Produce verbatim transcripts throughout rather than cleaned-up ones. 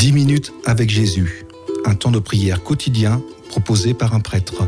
dix minutes avec Jésus, un temps de prière quotidien proposé par un prêtre.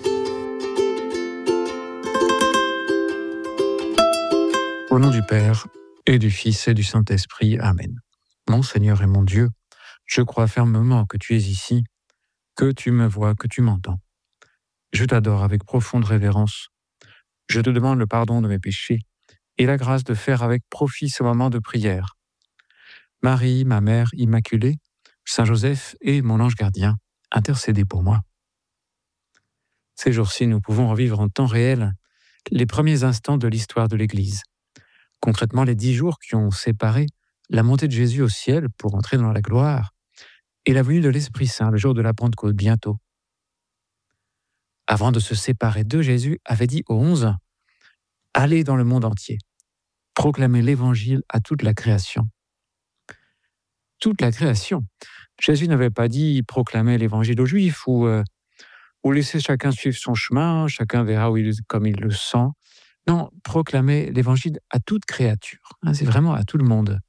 Au nom du Père, et du Fils, et du Saint-Esprit. Amen. Mon Seigneur et mon Dieu, je crois fermement que tu es ici, que tu me vois, que tu m'entends. Je t'adore avec profonde révérence. Je te demande le pardon de mes péchés et la grâce de faire avec profit ce moment de prière. Marie, ma mère immaculée, Saint Joseph et mon ange gardien, intercédez pour moi. Ces jours-ci, nous pouvons revivre en temps réel les premiers instants de l'histoire de l'Église. Concrètement, les dix jours qui ont séparé la montée de Jésus au ciel pour entrer dans la gloire et la venue de l'Esprit Saint, le jour de la Pentecôte, bientôt. Avant de se séparer d'eux, Jésus avait dit aux onze « Allez dans le monde entier, proclamez l'Évangile à toute la création ». Toute la création. Jésus n'avait pas dit « proclamer l'Évangile aux Juifs » ou, euh, ou « laisser chacun suivre son chemin, chacun verra où il, comme il le sent ». Non, proclamer l'Évangile à toute créature. Hein, c'est vraiment à tout le monde.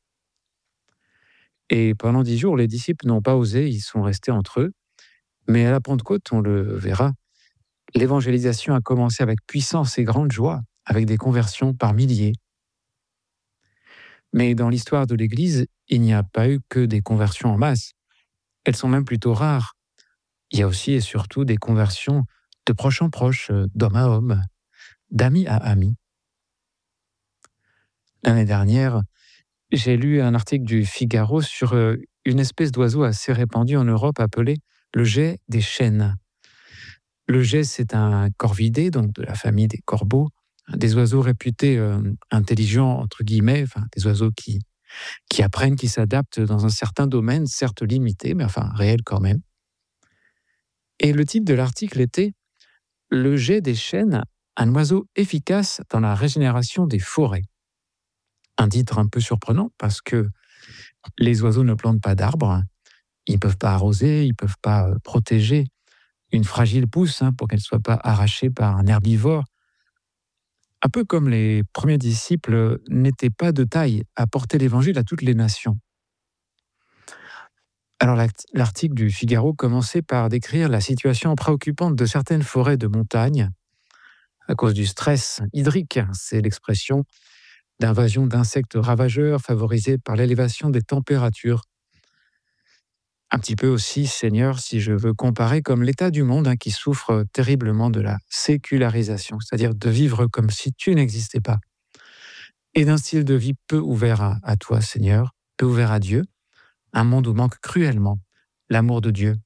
Et pendant dix jours, les disciples n'ont pas osé, ils sont restés entre eux. Mais à la Pentecôte, on le verra, l'évangélisation a commencé avec puissance et grande joie, avec des conversions par milliers. Mais dans l'histoire de l'Église, il n'y a pas eu que des conversions en masse. Elles sont même plutôt rares. Il y a aussi et surtout des conversions de proche en proche, d'homme à homme, d'amis à amis. L'année dernière, j'ai lu un article du Figaro sur une espèce d'oiseau assez répandu en Europe appelé le geai des chênes. Le geai, c'est un corvidé, donc de la famille des corbeaux, des oiseaux réputés euh, intelligents, entre guillemets, enfin, des oiseaux qui, qui apprennent, qui s'adaptent dans un certain domaine, certes limité, mais enfin réel quand même. Et le titre de l'article était « Le geai des chênes, un oiseau efficace dans la régénération des forêts ». Un titre un peu surprenant parce que les oiseaux ne plantent pas d'arbres, ils ne peuvent pas arroser, ils ne peuvent pas protéger une fragile pousse hein, pour qu'elle ne soit pas arrachée par un herbivore. Un peu comme les premiers disciples n'étaient pas de taille à porter l'évangile à toutes les nations. Alors l'article du Figaro commençait par décrire la situation préoccupante de certaines forêts de montagne à cause du stress hydrique, c'est l'expression d'invasion d'insectes ravageurs favorisés par l'élévation des températures. Un petit peu aussi, Seigneur, si je veux comparer comme l'état du monde hein, qui souffre terriblement de la sécularisation, c'est-à-dire de vivre comme si tu n'existais pas, et d'un style de vie peu ouvert à, à toi, Seigneur, peu ouvert à Dieu, un monde où manque cruellement l'amour de Dieu.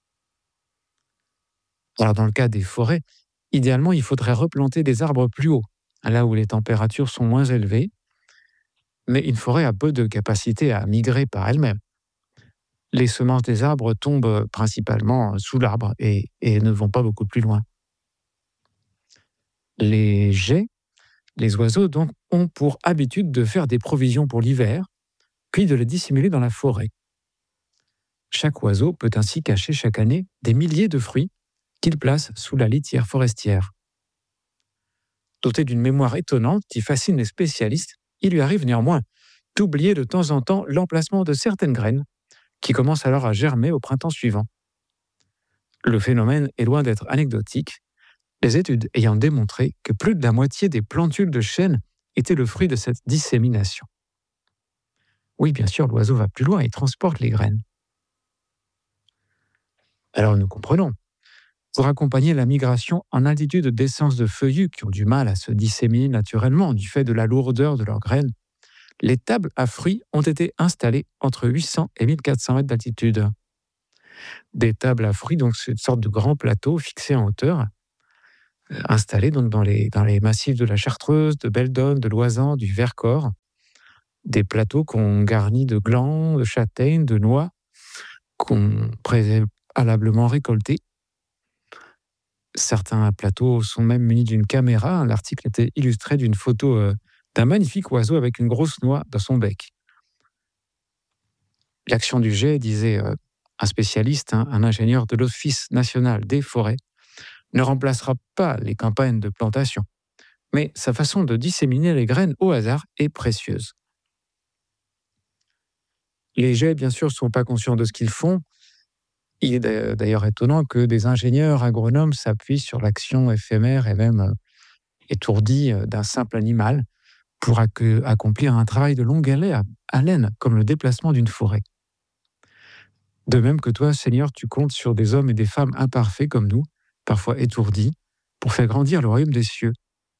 Alors dans le cas des forêts, idéalement, il faudrait replanter des arbres plus hauts, là où les températures sont moins élevées, mais une forêt a peu de capacité à migrer par elle-même. Les semences des arbres tombent principalement sous l'arbre et, et ne vont pas beaucoup plus loin. Les geais, les oiseaux donc, ont pour habitude de faire des provisions pour l'hiver, puis de les dissimuler dans la forêt. Chaque oiseau peut ainsi cacher chaque année des milliers de fruits qu'il place sous la litière forestière. Doté d'une mémoire étonnante qui fascine les spécialistes, il lui arrive néanmoins d'oublier de temps en temps l'emplacement de certaines graines qui commencent alors à germer au printemps suivant. Le phénomène est loin d'être anecdotique, les études ayant démontré que plus de la moitié des plantules de chêne étaient le fruit de cette dissémination. Oui, bien sûr, l'oiseau va plus loin et transporte les graines. Alors nous comprenons. Pour accompagner la migration en altitude d'essences de feuillus qui ont du mal à se disséminer naturellement du fait de la lourdeur de leurs graines, les tables à fruits ont été installées entre huit cents et mille quatre cents mètres d'altitude. Des tables à fruits, donc c'est une sorte de grand plateau fixé en hauteur, euh, installé donc dans les, dans les massifs de la Chartreuse, de Belledonne, de l'Oisans, du Vercors. Des plateaux qu'on garnit de glands, de châtaignes, de noix, qu'on préalablement récoltés. Certains plateaux sont même munis d'une caméra. L'article était illustré d'une photo euh, d'un magnifique oiseau avec une grosse noix dans son bec. L'action du geai, disait euh, un spécialiste, hein, un ingénieur de l'Office national des forêts, ne remplacera pas les campagnes de plantation, mais sa façon de disséminer les graines au hasard est précieuse. Les jets, bien sûr, ne sont pas conscients de ce qu'ils font. Il est d'ailleurs étonnant que des ingénieurs agronomes s'appuient sur l'action éphémère et même euh, étourdie euh, d'un simple animal pour ac- accomplir un travail de longue haleine, haleine, comme le déplacement d'une forêt. De même que toi, Seigneur, tu comptes sur des hommes et des femmes imparfaits comme nous, parfois étourdis, pour faire grandir le royaume des cieux.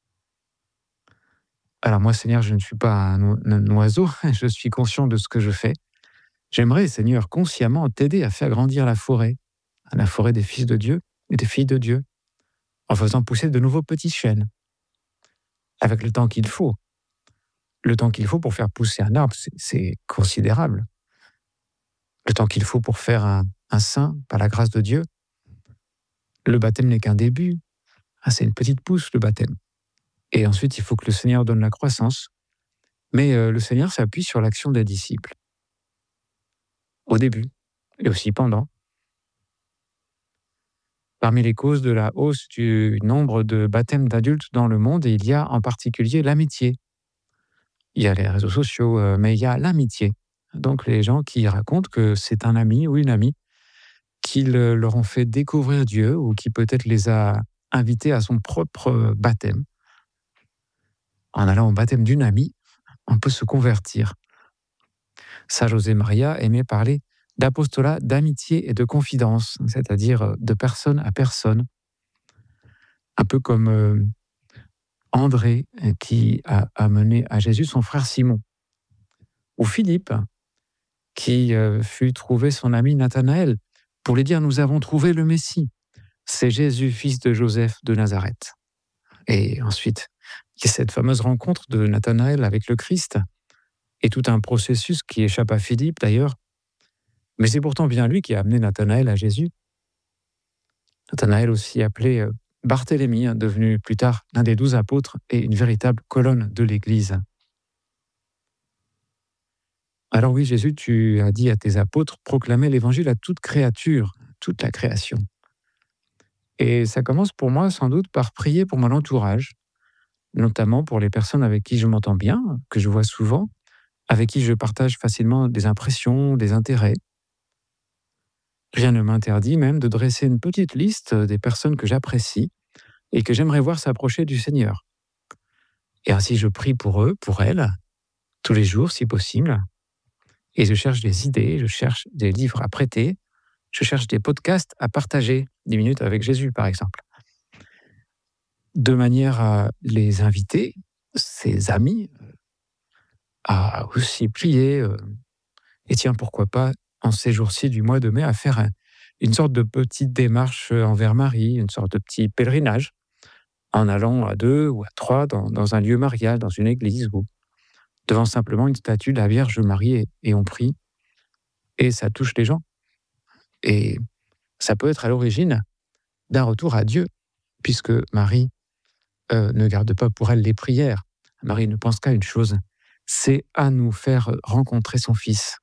Alors moi, Seigneur, je ne suis pas un, o- un oiseau, je suis conscient de ce que je fais. J'aimerais, Seigneur, consciemment t'aider à faire grandir la forêt, la forêt des fils de Dieu et des filles de Dieu, en faisant pousser de nouveaux petits chênes, avec le temps qu'il faut. Le temps qu'il faut pour faire pousser un arbre, c'est, c'est considérable. Le temps qu'il faut pour faire un, un saint, par la grâce de Dieu. Le baptême n'est qu'un début. Ah, c'est une petite pousse, le baptême. Et ensuite, il faut que le Seigneur donne la croissance. Mais euh, le Seigneur s'appuie sur l'action des disciples, au début et aussi pendant. Parmi les causes de la hausse du nombre de baptêmes d'adultes dans le monde, il y a en particulier l'amitié. Il y a les réseaux sociaux, euh, mais il y a l'amitié. Donc les gens qui racontent que c'est un ami ou une amie qui le- leur ont fait découvrir Dieu ou qui peut-être les a invités à son propre baptême. En allant au baptême d'une amie, on peut se convertir. Saint José Maria aimait parler d'apostolat d'amitié et de confidence, c'est-à-dire euh, de personne à personne. Un peu comme euh, André euh, qui a amené à Jésus son frère Simon. Ou Philippe qui euh, fut trouver son ami Nathanaël pour lui dire « Nous avons trouvé le Messie, c'est Jésus, fils de Joseph de Nazareth ». Et ensuite, il y a cette fameuse rencontre de Nathanaël avec le Christ et tout un processus qui échappe à Philippe d'ailleurs. Mais c'est pourtant bien lui qui a amené Nathanaël à Jésus. Nathanaël aussi appelé euh, Barthélemy, hein, devenu plus tard l'un des douze apôtres et une véritable colonne de l'Église. Alors oui, Jésus, tu as dit à tes apôtres, proclamez l'Évangile à toute créature, toute la création. Et ça commence pour moi sans doute par prier pour mon entourage, notamment pour les personnes avec qui je m'entends bien, que je vois souvent, avec qui je partage facilement des impressions, des intérêts. Rien ne m'interdit même de dresser une petite liste des personnes que j'apprécie et que j'aimerais voir s'approcher du Seigneur. Et ainsi je prie pour eux, pour elles, tous les jours si possible. Et je cherche des idées, je cherche des livres à prêter, je cherche des podcasts à partager, dix minutes avec Jésus par exemple, de manière à les inviter, ces amis, à aussi prier. euh, Et tiens, pourquoi pas, en ces jours-ci du mois de mai, à faire un- une sorte de petite démarche envers Marie, une sorte de petit pèlerinage, en allant à deux ou à trois dans, dans un lieu marial, dans une église, ou devant simplement une statue de la Vierge Marie, et, et on prie, et ça touche les gens. Et ça peut être à l'origine d'un retour à Dieu, puisque Marie euh, ne garde pas pour elle les prières. Marie ne pense qu'à une chose, c'est à nous faire rencontrer son Fils.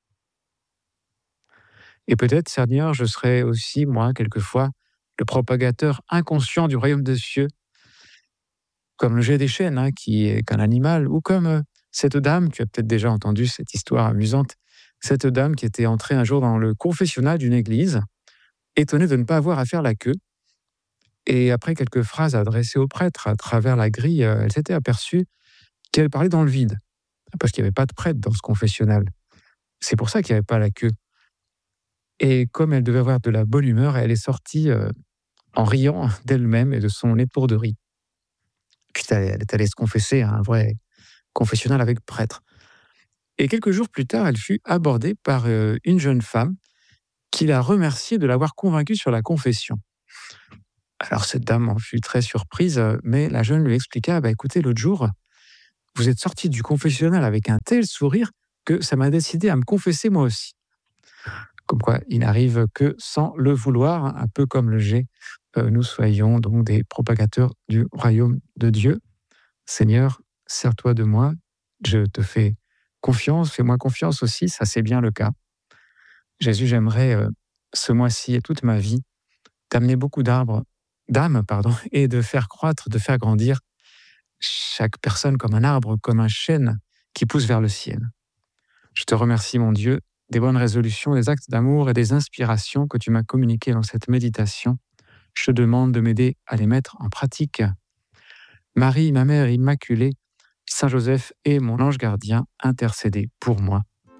Et peut-être, Seigneur, je serai aussi, moi, quelquefois, le propagateur inconscient du royaume des cieux, comme le jet des chênes, hein, qui est qu'un animal, ou comme euh, cette dame, tu as peut-être déjà entendu cette histoire amusante, cette dame qui était entrée un jour dans le confessionnal d'une église, étonnée de ne pas avoir à faire la queue, et après quelques phrases adressées au prêtre à travers la grille, euh, elle s'était aperçue qu'elle parlait dans le vide, parce qu'il n'y avait pas de prêtre dans ce confessionnal. C'est pour ça qu'il n'y avait pas la queue. Et comme elle devait avoir de la bonne humeur, elle est sortie euh, en riant d'elle-même et de son étourderie. Puis elle est allée se confesser à un vrai confessionnal avec prêtre. Et quelques jours plus tard, elle fut abordée par euh, une jeune femme qui l'a remerciée de l'avoir convaincue sur la confession. Alors cette dame en fut très surprise, euh, mais la jeune lui expliqua, bah, écoutez, l'autre jour, vous êtes sortie du confessionnal avec un tel sourire que ça m'a décidé à me confesser moi aussi. Comme quoi, il n'arrive que sans le vouloir, hein, un peu comme le jet. Euh, nous soyons donc des propagateurs du royaume de Dieu. Seigneur, sers-toi de moi, je te fais confiance, fais-moi confiance aussi, ça c'est bien le cas. Jésus, j'aimerais euh, ce mois-ci et toute ma vie t'amener beaucoup d'arbres, d'âmes, pardon, et de faire croître, de faire grandir chaque personne comme un arbre, comme un chêne qui pousse vers le ciel. Je te remercie, mon Dieu, des bonnes résolutions, des actes d'amour et des inspirations que tu m'as communiquées dans cette méditation. Je te demande de m'aider à les mettre en pratique. Marie, ma mère immaculée, Saint Joseph et mon ange gardien, intercédez pour moi.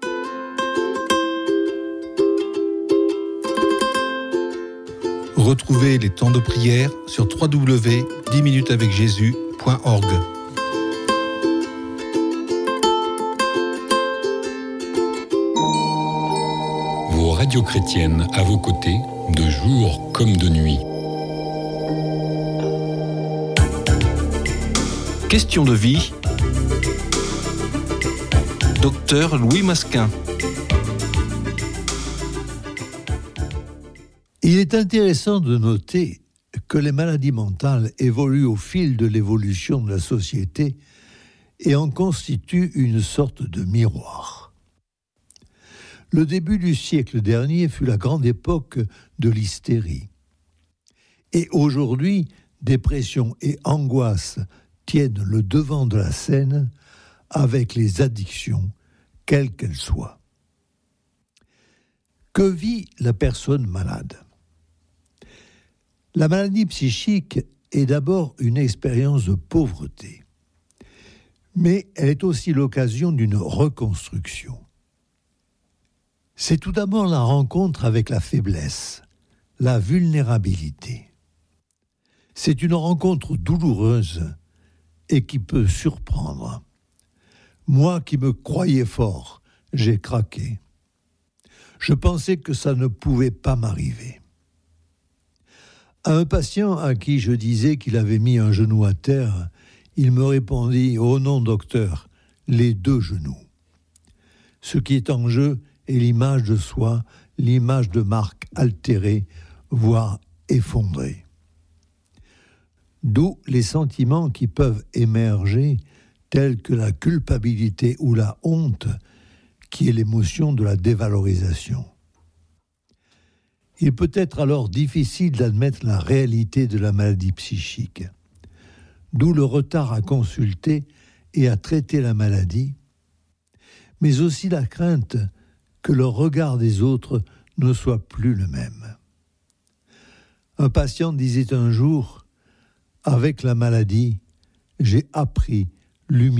Retrouvez les temps de prière sur w w w point dix minutes avec jésus point org. Vos radios chrétiennes à vos côtés, de jour comme de nuit. Question de vie. Docteur Louis Masquin. Il est intéressant de noter que les maladies mentales évoluent au fil de l'évolution de la société et en constituent une sorte de miroir. Le début du siècle dernier fut la grande époque de l'hystérie. Et aujourd'hui, dépression et angoisse tiennent le devant de la scène avec les addictions, quelles qu'elles soient. Que vit la personne malade ? La maladie psychique est d'abord une expérience de pauvreté, mais elle est aussi l'occasion d'une reconstruction. C'est tout d'abord la rencontre avec la faiblesse, la vulnérabilité. C'est une rencontre douloureuse et qui peut surprendre. Moi qui me croyais fort, j'ai craqué. Je pensais que ça ne pouvait pas m'arriver. À un patient à qui je disais qu'il avait mis un genou à terre, il me répondit « Oh non, docteur, les deux genoux ». Ce qui est en jeu est l'image de soi, l'image de marque altérée, voire effondrée. D'où les sentiments qui peuvent émerger, tels que la culpabilité ou la honte, qui est l'émotion de la dévalorisation. Il peut être alors difficile d'admettre la réalité de la maladie psychique, d'où le retard à consulter et à traiter la maladie, mais aussi la crainte que le regard des autres ne soit plus le même. Un patient disait un jour, « Avec la maladie, j'ai appris l'humilité. »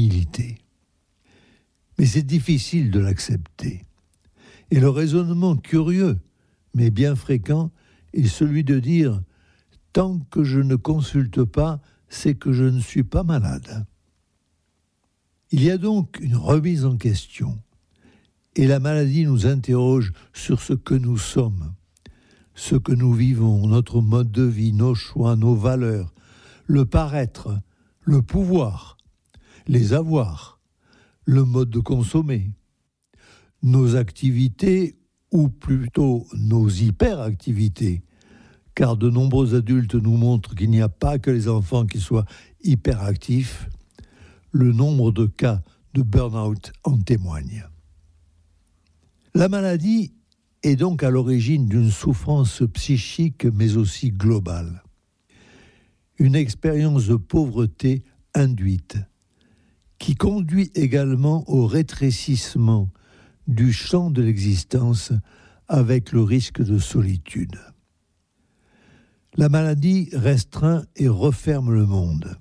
Mais c'est difficile de l'accepter. Et le raisonnement curieux, mais bien fréquent, est celui de dire « Tant que je ne consulte pas, c'est que je ne suis pas malade. » Il y a donc une remise en question. Et la maladie nous interroge sur ce que nous sommes, ce que nous vivons, notre mode de vie, nos choix, nos valeurs, le paraître, le pouvoir, les avoirs, le mode de consommer, nos activités ou plutôt nos hyperactivités, car de nombreux adultes nous montrent qu'il n'y a pas que les enfants qui soient hyperactifs. Le nombre de cas de burn-out en témoigne. La maladie est donc à l'origine d'une souffrance psychique mais aussi globale. Une expérience de pauvreté induite qui conduit également au rétrécissement du champ de l'existence avec le risque de solitude. La maladie restreint et referme le monde.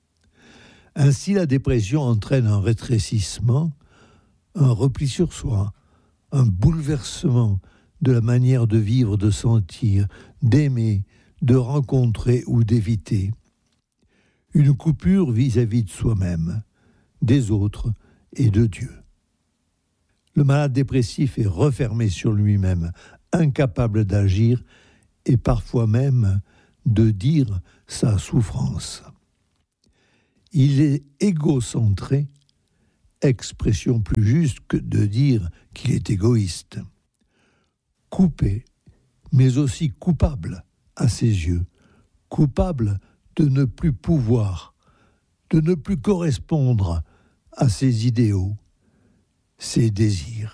Ainsi, la dépression entraîne un rétrécissement, un repli sur soi, un bouleversement de la manière de vivre, de sentir, d'aimer, de rencontrer ou d'éviter. Une coupure vis-à-vis de soi-même, des autres et de Dieu. Le malade dépressif est refermé sur lui-même, incapable d'agir et parfois même de dire sa souffrance. Il est égocentré, expression plus juste que de dire qu'il est égoïste. Coupé, mais aussi coupable à ses yeux, coupable de ne plus pouvoir, de ne plus correspondre à ses idéaux, ses désirs.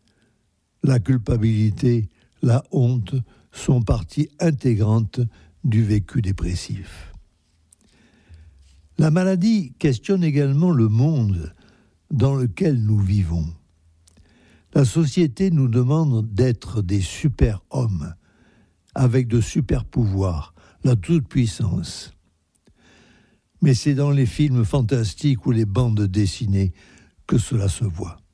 La culpabilité, la honte sont partie intégrante du vécu dépressif. La maladie questionne également le monde dans lequel nous vivons. La société nous demande d'être des super-hommes, avec de super-pouvoirs, la toute-puissance. Mais c'est dans les films fantastiques ou les bandes dessinées que cela se voit.